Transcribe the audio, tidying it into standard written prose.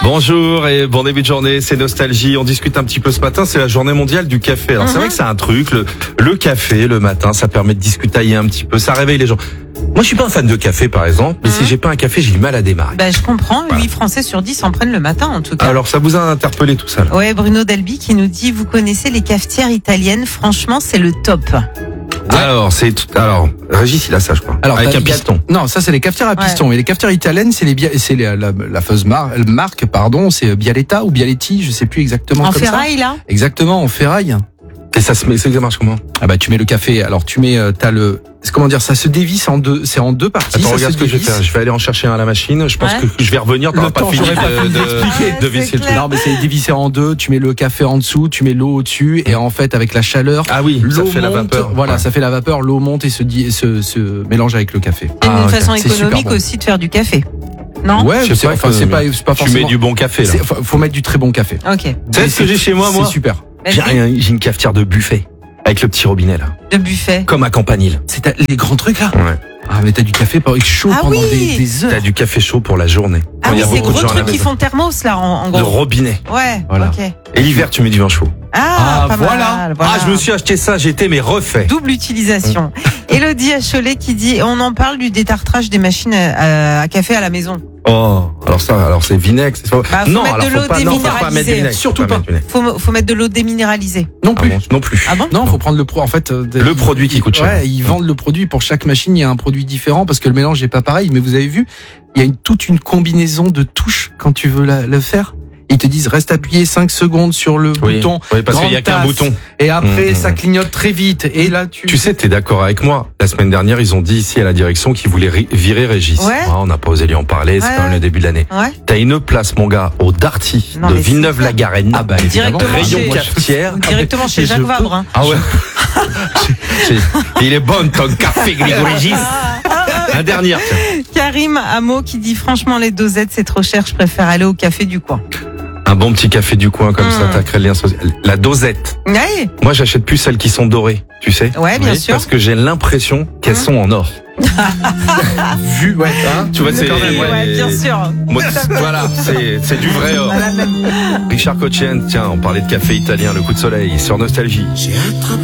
Bonjour et bon début de journée, c'est Nostalgie. On discute un petit peu ce matin, c'est la journée mondiale du café. Alors c'est vrai que c'est un truc, le café le matin, ça permet de discutailler un petit peu, ça réveille les gens. Moi je suis pas un fan de café par exemple, mais si j'ai pas un café, j'ai du mal à démarrer. Je comprends, 8 Français sur 10 en prennent le matin en tout cas. Alors ça vous a interpellé tout ça là? Ouais, Bruno Delby qui nous dit, vous connaissez les cafetières italiennes, franchement c'est le top. Alors Régis il a ça je crois. Alors, avec un piston. Non, ça c'est les cafetières à piston. Mais les cafetières italiennes, c'est la fameuse marque, c'est Bialetta ou Bialetti, je sais plus exactement. En comme ferraille ça. là? Exactement, en ferraille. Et ça marche comment? Tu mets le café. Alors tu mets, ça se dévisse en deux. C'est en deux parties. Attends, regarde ce que je vais faire. Je vais aller en chercher un à la machine. Je pense que je vais revenir. T'auras pas fini de visser le truc. Non, mais c'est dévissé en deux. Tu mets le café en dessous, tu mets l'eau au-dessus, et en fait, avec la chaleur, ça fait la vapeur. Voilà, ça fait la vapeur. L'eau monte et se mélange avec le café. C'est une façon économique aussi de faire du café. Non? Ouais, c'est pas forcément. Tu mets du bon café là. Faut mettre du très bon café. Ok. C'est ce que j'ai chez moi. C'est super. J'ai une cafetière de buffet. Avec le petit robinet là. De buffet. Comme à Campanile. C'est les grands trucs là. Ouais. Ah mais t'as du café chaud pendant des heures. T'as du café chaud pour la journée. Ah oui, c'est gros trucs qui font thermos là en gros. De robinet. Ouais, voilà. ok. Et l'hiver tu mets du vin chaud. Pas voilà. mal, Ah je me suis acheté ça, j'étais refait. Double utilisation. Élodie à Cholet qui dit, on en parle du détartrage des machines à café à la maison. Oh, alors c'est vinaigre, c'est pas. Non, alors faut pas mettre vinaigre. Surtout pas. Faut mettre de l'eau déminéralisée. Non plus. Non plus. Ah bon? Non, faut prendre le produit qui coûte cher. Ouais, ils vendent le produit pour chaque machine, il y a un produit différent parce que le mélange n'est pas pareil, mais vous avez vu, il y a toute une combinaison de touches quand tu veux le faire. Ils te disent reste appuyé 5 secondes sur le bouton. Oui, parce qu'il y a qu'un bouton. Et après ça clignote très vite et là Tu sais, t'es d'accord avec moi. La semaine dernière, ils ont dit ici à la direction qu'ils voulaient virer Régis. Ouais. On n'a pas osé lui en parler, c'est quand même le début de l'année. Ouais. T'as une place mon gars au Darty de Villeneuve-la-Garenne. Ah bah évidemment. Rayon cafetière. Directement chez Jacques Vabre. Hein. Ah ouais. Il est bon ton café Grégorégis. Un dernier. Karim Amo qui dit franchement les dosettes c'est trop cher, je préfère aller au café du coin. Un bon petit café du coin comme ça, t'as créé le lien social. La dosette. Ouais. Moi, j'achète plus celles qui sont dorées, tu sais. Ouais, bien sûr. Parce que j'ai l'impression qu'elles sont en or. Vu, ouais. Tu vois, c'est quand même, ouais, bien sûr. Voilà, c'est du vrai or. Richard Cochen, tiens, on parlait de café italien, le coup de soleil sur Nostalgie.